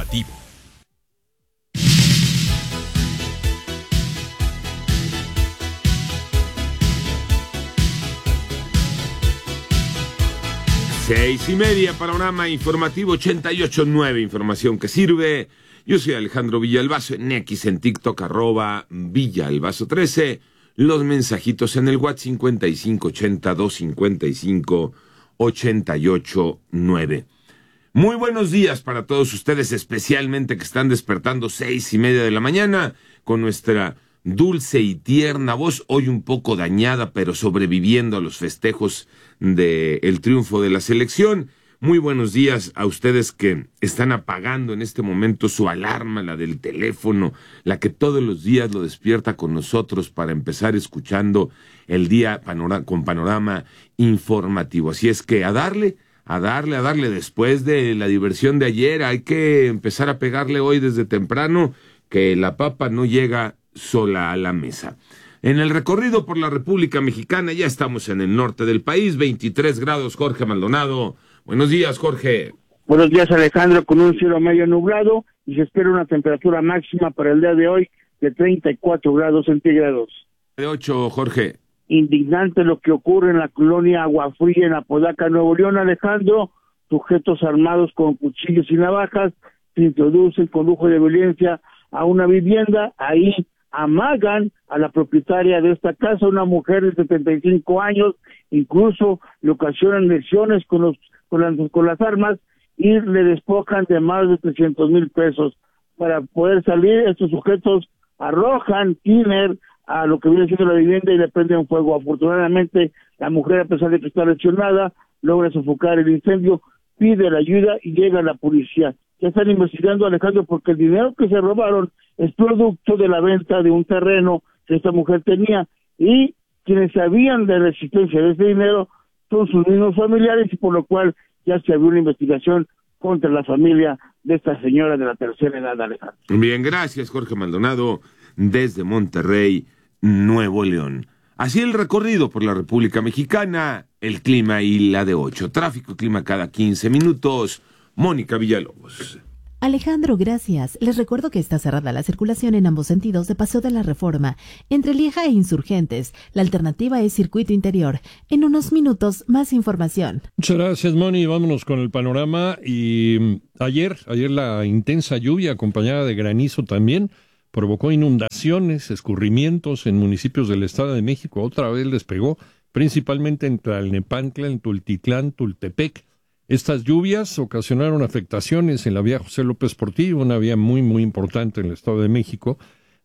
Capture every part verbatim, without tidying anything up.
informativo. Seis y media, panorama informativo ochenta y ocho punto nueve, información que sirve. Yo soy Alejandro Villalbazo, en X, en TikTok, arroba Villalbazo trece. Los mensajitos en el WhatsApp cincuenta y cinco ochenta, doscientos cincuenta y cinco, ochenta y ocho nueve. Muy buenos días para todos ustedes, especialmente que están despertando seis y media de la mañana con nuestra dulce y tierna voz, hoy un poco dañada, pero sobreviviendo a los festejos del triunfo de la selección. Muy buenos días a ustedes que están apagando en este momento su alarma, la del teléfono, la que todos los días lo despierta con nosotros para empezar escuchando el día panora- con panorama informativo. Así es que a darle, a darle, a darle, después de la diversión de ayer, hay que empezar a pegarle hoy desde temprano, que la papa no llega sola a la mesa. En el recorrido por la República Mexicana, ya estamos en el norte del país, veintitrés grados, Jorge Maldonado. Buenos días, Jorge. Buenos días, Alejandro, con un cielo medio nublado y se espera una temperatura máxima para el día de hoy de treinta y cuatro grados centígrados. De ocho, Jorge. Indignante lo que ocurre en la colonia Aguafría, en Apodaca, Nuevo León, Alejandro. Sujetos armados con cuchillos y navajas se introducen con lujo de violencia a una vivienda. Ahí amagan a la propietaria de esta casa, una mujer de setenta y cinco años, incluso le ocasionan lesiones con los con las, con las armas y le despojan de más de trescientos mil pesos. Para poder salir, estos sujetos arrojan tiner a lo que viene siendo la vivienda y le prenden fuego. Afortunadamente, la mujer, a pesar de que está lesionada, logra sofocar el incendio, pide la ayuda y llega la policía. Ya están investigando, Alejandro, porque el dinero que se robaron es producto de la venta de un terreno que esta mujer tenía, y quienes sabían de la existencia de ese dinero son sus mismos familiares, y por lo cual ya se abrió una investigación contra la familia de esta señora de la tercera edad, Alejandro. Bien, gracias, Jorge Maldonado, desde Monterrey, Nuevo León. Así el recorrido por la República Mexicana, el clima y la de ocho. Tráfico y clima cada quince minutos. Mónica Villalobos. Alejandro, gracias. Les recuerdo que está cerrada la circulación en ambos sentidos de Paseo de la Reforma, entre Lieja e Insurgentes. La alternativa es circuito interior. En unos minutos, más información. Muchas gracias, Moni. Vámonos con el panorama. Y ayer, ayer la intensa lluvia, acompañada de granizo también, provocó inundaciones, escurrimientos en municipios del Estado de México. Otra vez les pegó, principalmente en Tlalnepantla, en Tultitlán, Tultepec. Estas lluvias ocasionaron afectaciones en la vía José López Portillo, una vía muy, muy importante en el Estado de México,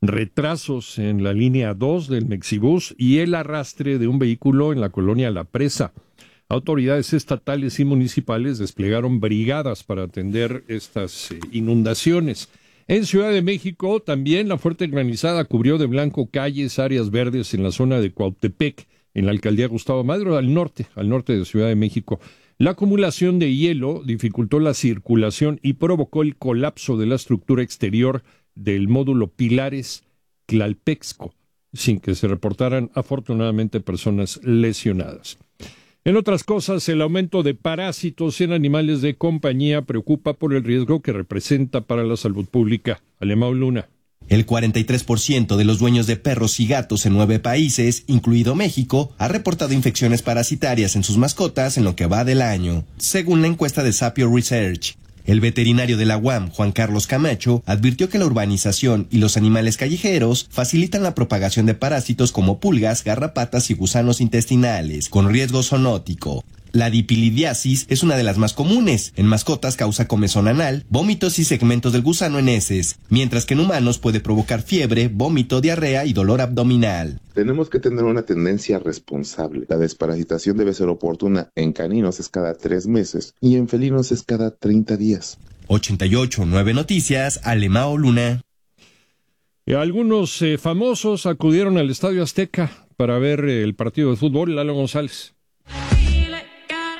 retrasos en la línea dos del Mexibús y el arrastre de un vehículo en la colonia La Presa. Autoridades estatales y municipales desplegaron brigadas para atender estas eh, inundaciones. En Ciudad de México también la fuerte granizada cubrió de blanco calles, áreas verdes en la zona de Cuautepec, en la alcaldía Gustavo Madero, al norte, al norte de Ciudad de México. La acumulación de hielo dificultó la circulación y provocó el colapso de la estructura exterior del módulo Pilares Tlalpexco, sin que se reportaran afortunadamente personas lesionadas. En otras cosas, el aumento de parásitos en animales de compañía preocupa por el riesgo que representa para la salud pública. Alemão Luna. El cuarenta y tres por ciento de los dueños de perros y gatos en nueve países, incluido México, ha reportado infecciones parasitarias en sus mascotas en lo que va del año, según la encuesta de Sapio Research. El veterinario de la U A M, Juan Carlos Camacho, advirtió que la urbanización y los animales callejeros facilitan la propagación de parásitos como pulgas, garrapatas y gusanos intestinales, con riesgo zoonótico. La dipilidiasis es una de las más comunes. En mascotas causa comezón anal, vómitos y segmentos del gusano en heces, mientras que en humanos puede provocar fiebre, vómito, diarrea y dolor abdominal. Tenemos que tener una tendencia responsable. La desparasitación debe ser oportuna. En caninos es cada tres meses y en felinos es cada treinta días. ochenta y ocho punto nueve Noticias, Alemão Luna. Algunos eh, famosos acudieron al Estadio Azteca para ver eh, el partido de fútbol. Lalo González.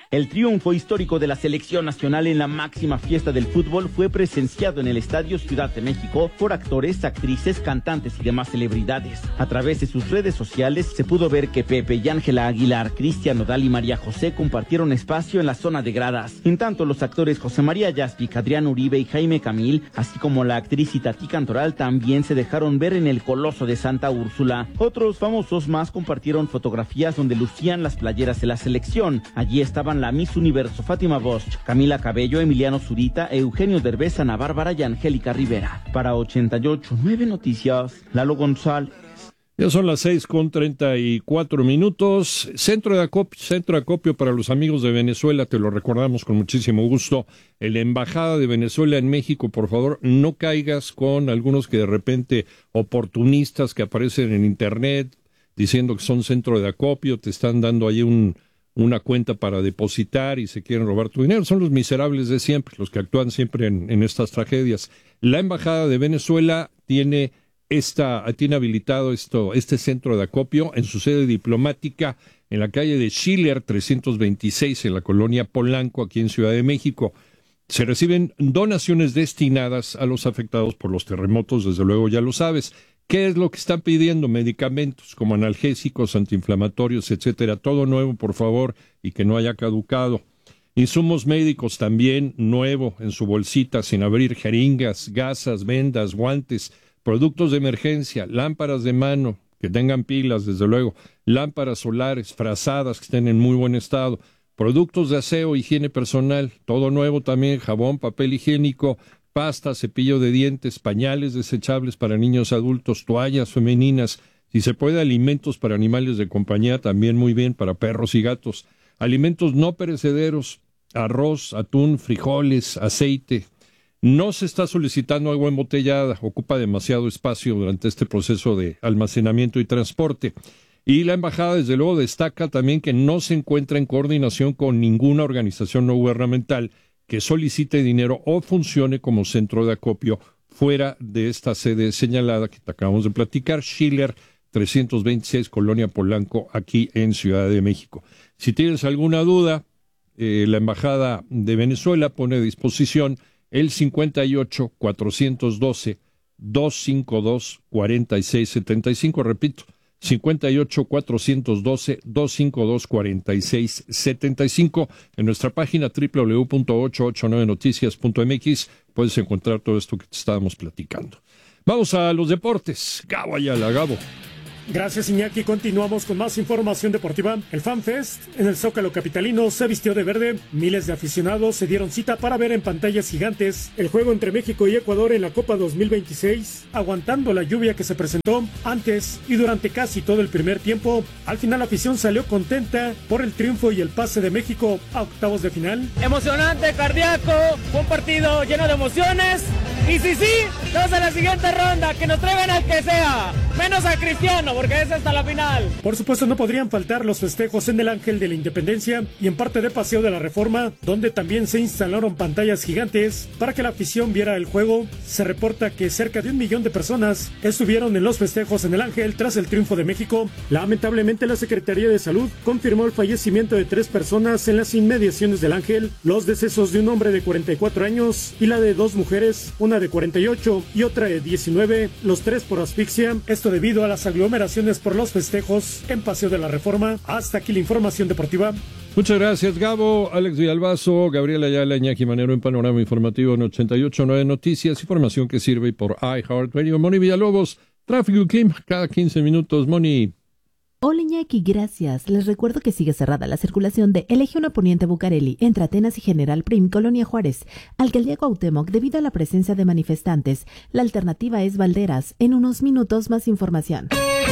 El triunfo histórico de la selección nacional en la máxima fiesta del fútbol fue presenciado en el Estadio Ciudad de México por actores, actrices, cantantes y demás celebridades. A través de sus redes sociales se pudo ver que Pepe y Ángela Aguilar, Cristian Nodal y María José compartieron espacio en la zona de gradas. En tanto, los actores José María Jaspic, Adrián Uribe y Jaime Camil, así como la actriz Itatí Cantoral, también se dejaron ver en el Coloso de Santa Úrsula. Otros famosos más compartieron fotografías donde lucían las playeras de la selección. Allí estaban la Miss Universo Fátima Bosch, Camila Cabello, Emiliano Zurita, Eugenio Derbez, Ana Bárbara y Angélica Rivera. Para ochenta y ocho punto nueve Noticias, Lalo González. Ya son las seis con treinta y cuatro minutos. Centro de acopio, centro de acopio para los amigos de Venezuela, te lo recordamos con muchísimo gusto. En la Embajada de Venezuela en México, por favor, no caigas con algunos que de repente, oportunistas que aparecen en internet, diciendo que son centro de acopio, te están dando ahí un, una cuenta para depositar y se quieren robar tu dinero. Son los miserables de siempre, los que actúan siempre en, en estas tragedias. La Embajada de Venezuela tiene... Esta, tiene habilitado esto, este centro de acopio en su sede diplomática en la calle de Schiller trescientos veintiséis en la colonia Polanco, aquí en Ciudad de México. Se reciben donaciones destinadas a los afectados por los terremotos, desde luego ya lo sabes. ¿Qué es lo que están pidiendo? Medicamentos como analgésicos, antiinflamatorios, etcétera. Todo nuevo, por favor, y que no haya caducado. Insumos médicos también, nuevo, en su bolsita, sin abrir, jeringas, gasas, vendas, guantes, productos de emergencia, lámparas de mano, que tengan pilas, desde luego, lámparas solares, frazadas, que estén en muy buen estado, productos de aseo, higiene personal, todo nuevo también, jabón, papel higiénico, pasta, cepillo de dientes, pañales desechables para niños adultos, toallas femeninas, si se puede, alimentos para animales de compañía, también muy bien, para perros y gatos, alimentos no perecederos, arroz, atún, frijoles, aceite. No se está solicitando agua embotellada, ocupa demasiado espacio durante este proceso de almacenamiento y transporte. Y la embajada, desde luego, destaca también que no se encuentra en coordinación con ninguna organización no gubernamental que solicite dinero o funcione como centro de acopio fuera de esta sede señalada que te acabamos de platicar, Schiller trescientos veintiséis, Colonia Polanco, aquí en Ciudad de México. Si tienes alguna duda, eh, la embajada de Venezuela pone a disposición el cincuenta y ocho, cuatrocientos doce, doscientos cincuenta y dos, cuarenta y seis setenta y cinco, repito, cincuenta y ocho, cuatrocientos doce, doscientos cincuenta y dos, cuarenta y seis setenta y cinco. En nuestra página doble u doble u doble u punto ochocientos ochenta y nueve noticias punto m x puedes encontrar todo esto que te estábamos platicando. Vamos a los deportes. Gabo Ayala, Gabo. Gracias, Iñaki. Continuamos con más información deportiva. El FanFest en el Zócalo capitalino se vistió de verde. Miles de aficionados se dieron cita para ver en pantallas gigantes el juego entre México y Ecuador en la Copa dos mil veintiséis, aguantando la lluvia que se presentó antes y durante casi todo el primer tiempo. Al final la afición salió contenta por el triunfo y el pase de México a octavos de final. Emocionante, cardíaco, un partido lleno de emociones. Y sí, sí, vamos a la siguiente ronda, que nos traigan al que sea, menos a Cristiano, porque es hasta la final. Por supuesto, no podrían faltar los festejos en el Ángel de la Independencia y en parte de Paseo de la Reforma, donde también se instalaron pantallas gigantes para que la afición viera el juego. Se reporta que cerca de un millón de personas estuvieron en los festejos en el Ángel tras el triunfo de México. Lamentablemente, la Secretaría de Salud confirmó el fallecimiento de tres personas en las inmediaciones del Ángel, los decesos de un hombre de cuarenta y cuatro años y la de dos mujeres, una de cuarenta y ocho y otra de diecinueve, los tres por asfixia, esto debido a las aglomeraciones por los festejos en Paseo de la Reforma. Hasta aquí la información deportiva. Muchas gracias, Gabo. Alex Villalbazo, Gabriel Ayala, Iñaki Manero en Panorama Informativo en ochenta y ocho punto nueve Noticias, información que sirve por iHeartRadio. Moni Villalobos, Tráfico Kim, cada quince minutos. Moni. Hola Iñaki, gracias. Les recuerdo que sigue cerrada la circulación de Eje uno Poniente Bucareli entre Atenas y General Prim, Colonia Juárez, Alcaldía Cuauhtémoc, debido a la presencia de manifestantes. La alternativa es Valderas. En unos minutos más información.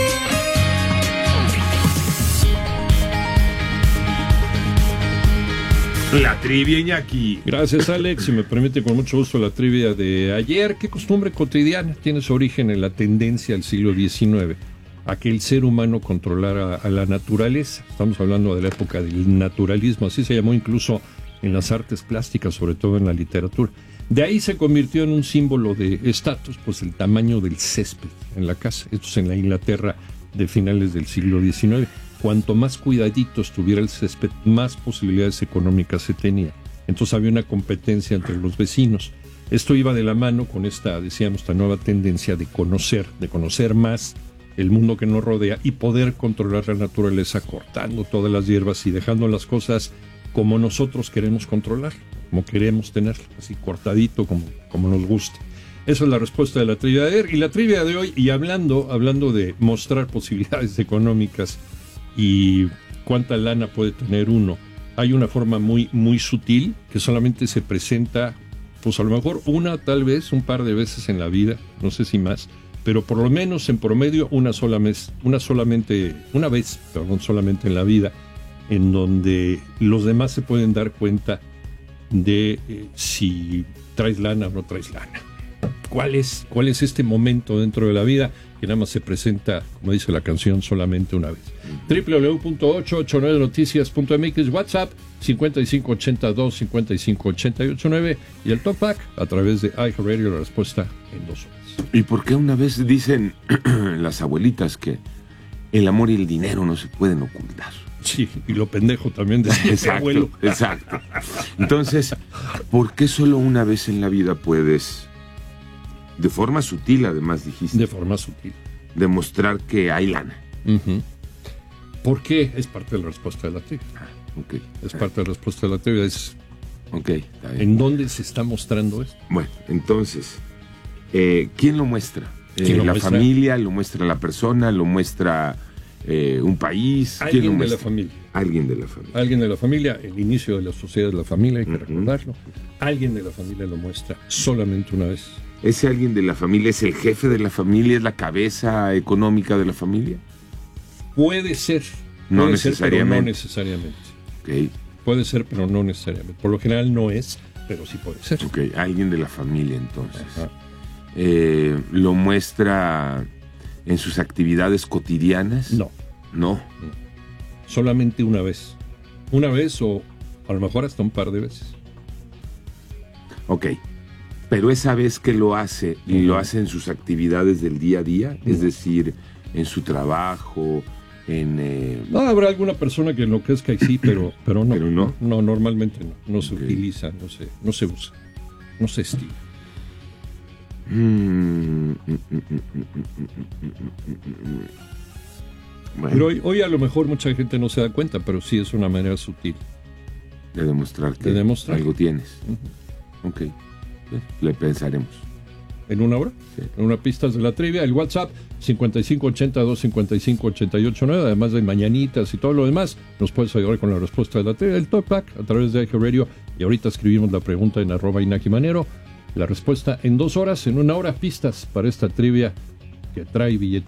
La trivia, Iñaki. Gracias, Alex. Si me permite, con mucho gusto, la trivia de ayer. ¿Qué costumbre cotidiana tiene su origen en la tendencia al siglo diecinueve? A que el ser humano controlara a la naturaleza. Estamos hablando de la época del naturalismo, así se llamó incluso en las artes plásticas, sobre todo en la literatura. De ahí se convirtió en un símbolo de estatus, pues el tamaño del césped en la casa. Esto es en la Inglaterra de finales del siglo diecinueve. cuanto más cuidadito estuviera el césped, más posibilidades económicas se tenía. Entonces había una competencia entre los vecinos. Esto iba de la mano con esta, decíamos, esta nueva tendencia de conocer, de conocer más el mundo que nos rodea y poder controlar la naturaleza cortando todas las hierbas y dejando las cosas como nosotros queremos controlar, como queremos tener, así cortadito, como, como nos guste. Esa es la respuesta de la trivia de ayer. Y la trivia de hoy, y hablando, hablando de mostrar posibilidades económicas y cuánta lana puede tener uno, hay una forma muy, muy sutil que solamente se presenta, pues a lo mejor una, tal vez, un par de veces en la vida, no sé si más, pero por lo menos en promedio una sola vez, una solamente, una vez, perdón, solamente en la vida, en donde los demás se pueden dar cuenta de eh, si traes lana o no traes lana. ¿Cuál es, ¿Cuál es este momento dentro de la vida que nada más se presenta, como dice la canción, solamente una vez? doble u doble u doble u punto ocho ocho nueve noticias punto m x, WhatsApp cincuenta y cinco ochenta y dos cincuenta y cinco ochenta y ocho nueve y el Talkback a través de iHeartRadio, la respuesta en dos horas. ¿Y por qué una vez dicen las abuelitas que el amor y el dinero no se pueden ocultar? Sí, y lo pendejo también de ese abuelo. Exacto. Entonces, ¿por qué solo una vez en la vida puedes, de forma sutil además dijiste, de forma sutil, demostrar que hay lana? Uh-huh. ¿Por qué? Es parte de la respuesta de la trivia. Ah, okay. Es parte de la respuesta de la trivia. Es okay, está bien. ¿En dónde se está mostrando esto? Bueno, entonces, eh, ¿quién lo muestra? Eh, ¿Quién lo ¿La muestra? familia? ¿Lo muestra la persona? ¿Lo muestra eh, un país? ¿Quién lo Alguien de muestra? la familia. Alguien de la familia. Alguien de la familia, el inicio de la sociedad de la familia, hay que uh-huh. recordarlo. Alguien de la familia lo muestra solamente una vez. ¿Ese alguien de la familia es el jefe de la familia? ¿Es la cabeza económica de la familia? Puede ser. No puede necesariamente. Ser, pero no necesariamente. Okay. Puede ser, pero no necesariamente. Por lo general no es, pero sí puede ser. Ok, alguien de la familia entonces. Eh, ¿Lo muestra en sus actividades cotidianas? No. No. No. Solamente una vez. Una vez o a lo mejor hasta un par de veces. Ok. Pero esa vez que lo hace, ¿y uh-huh. lo hace en sus actividades del día a día? Uh-huh. Es decir, en su trabajo, en... Eh... No, habrá alguna persona que enloquezca y sí, pero, pero no. ¿Pero no? No, normalmente no. No se okay. utiliza, no se, no se usa. No se estila. Mm. Bueno. Pero hoy, hoy a lo mejor mucha gente no se da cuenta, pero sí es una manera sutil. De demostrar que de demostrar. algo tienes. Uh-huh. Ok. Le pensaremos. ¿En una hora? Sí. En una pistas de la trivia. El WhatsApp cincuenta y cinco ochenta y dos cincuenta y cinco ochenta y ocho nueve. Además de mañanitas y todo lo demás, nos puedes ayudar con la respuesta de la trivia. El Talkback a través de iHeartRadio. Y ahorita escribimos la pregunta en arroba Inaki Manero. La respuesta en dos horas, en una hora, pistas para esta trivia que trae billetes.